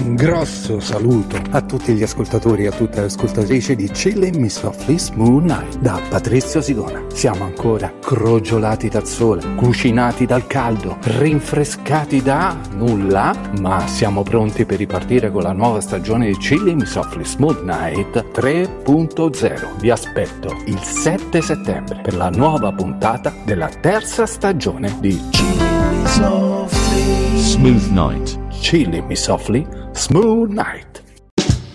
Un grosso saluto a tutti gli ascoltatori e a tutte le ascoltatrici di Chilling Me Softly Smooth Night da Patrizio Sidona. Siamo ancora crogiolati dal sole, cucinati dal caldo, rinfrescati da nulla, ma siamo pronti per ripartire con la nuova stagione di Chilling Me Softly Smooth Night 3.0. Vi aspetto il 7 settembre per la nuova puntata della terza stagione di Chilling Me Softly Smooth Night. Chilling Me Softly Smooth Night.